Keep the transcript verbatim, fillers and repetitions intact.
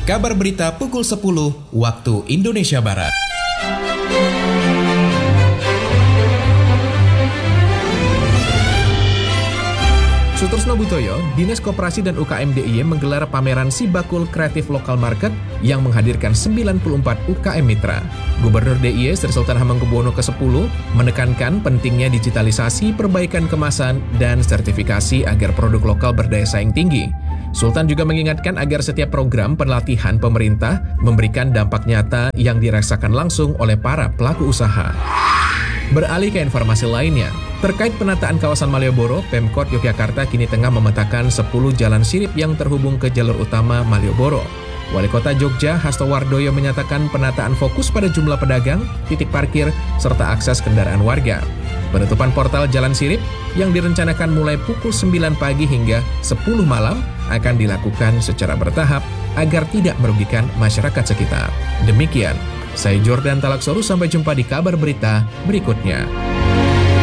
kabar berita pukul sepuluh waktu Indonesia Barat. Sutrisno Butoyo, Dinas Koperasi dan U K M D I Y menggelar pameran Sibakul Kreatif Lokal Market yang menghadirkan sembilan puluh empat U K M mitra. Gubernur D I Y Sri Sultan Hamengkubuwono kesepuluh menekankan pentingnya digitalisasi, perbaikan kemasan, dan sertifikasi agar produk lokal berdaya saing tinggi. Sultan juga mengingatkan agar setiap program pelatihan pemerintah memberikan dampak nyata yang dirasakan langsung oleh para pelaku usaha. Beralih ke informasi lainnya, terkait penataan kawasan Malioboro, Pemkot Yogyakarta kini tengah memetakan sepuluh jalan sirip yang terhubung ke jalur utama Malioboro. Wali Kota Jogja, Hasto Wardoyo menyatakan penataan fokus pada jumlah pedagang, titik parkir, serta akses kendaraan warga. Penutupan portal jalan sirip yang direncanakan mulai pukul sembilan pagi hingga sepuluh malam akan dilakukan secara bertahap agar tidak merugikan masyarakat sekitar. Demikian. Saya Jordan Talaksoru, sampai jumpa di kabar berita berikutnya.